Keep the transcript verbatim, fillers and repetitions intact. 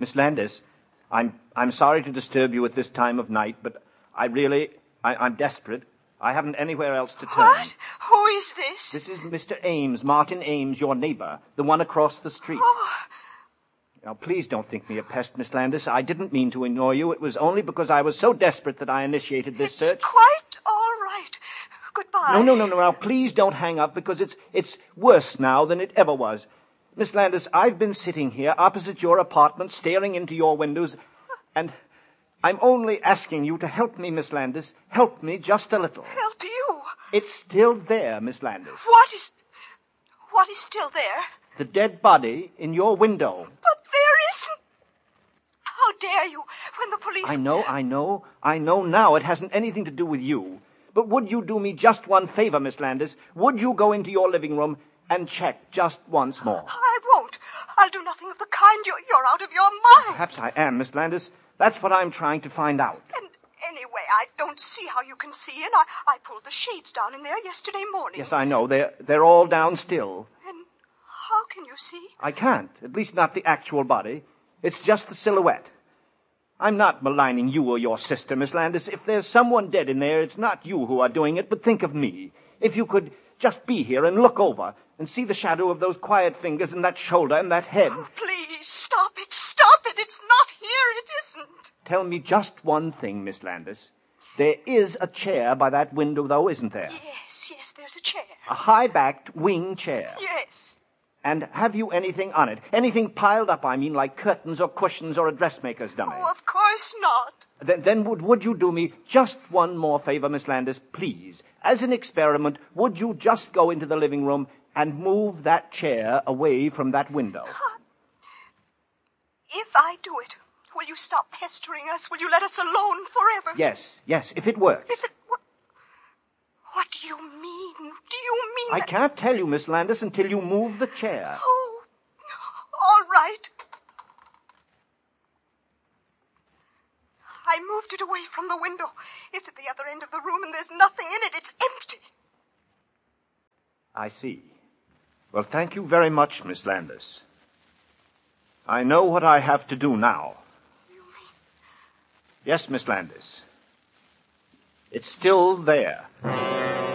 Miss Landis, I'm I'm sorry to disturb you at this time of night, but I really, I, I'm desperate. I haven't anywhere else to turn. What? Who is this? This is Mister Ames, Martin Ames, your neighbor, the one across the street. Oh. Now, please don't think me a pest, Miss Landis. I didn't mean to annoy you. It was only because I was so desperate that I initiated this it's search. Quite all right. Goodbye. No, no, no, no. Now, please don't hang up, because it's it's worse now than it ever was. Miss Landis, I've been sitting here opposite your apartment, staring into your windows, and I'm only asking you to help me, Miss Landis. Help me just a little. Help you? It's still there, Miss Landis. What is... What is still there? The dead body in your window. But there isn't. How dare you, when the police... I know, I know, I know now it hasn't anything to do with you. But would you do me just one favor, Miss Landis? Would you go into your living room and check just once more? I won't. I'll do nothing of the kind. You're, you're out of your mind. Perhaps I am, Miss Landis. That's what I'm trying to find out. And anyway, I don't see how you can see in. I, I pulled the shades down in there yesterday morning. Yes, I know. They're, they're all down still. And how can you see? I can't. At least not the actual body. It's just the silhouette. I'm not maligning you or your sister, Miss Landis. If there's someone dead in there, it's not you who are doing it, but think of me. If you could just be here and look over and see the shadow of those quiet fingers and that shoulder and that head. Oh, please, stop it, stop it. It's not here, it isn't. Tell me just one thing, Miss Landis. There is a chair by that window, though, isn't there? Yes, yes, there's a chair. A high-backed wing chair. Yes. And have you anything on it? Anything piled up, I mean, like curtains or cushions or a dressmaker's dummy? Oh, of course not. Then, then would, would you do me just one more favor, Miss Landis, please? As an experiment, would you just go into the living room and move that chair away from that window? If I do it, will you stop pestering us? Will you let us alone forever? Yes, yes, if it works. If it wo- What do you mean? Do you mean I that... can't tell you, Miss Landis, until you move the chair. Oh, all right. I moved it away from the window. It's at the other end of the room, and there's nothing in it. It's empty. I see. Well, thank you very much, Miss Landis. I know what I have to do now. You mean... Yes, Miss Landis. It's still there.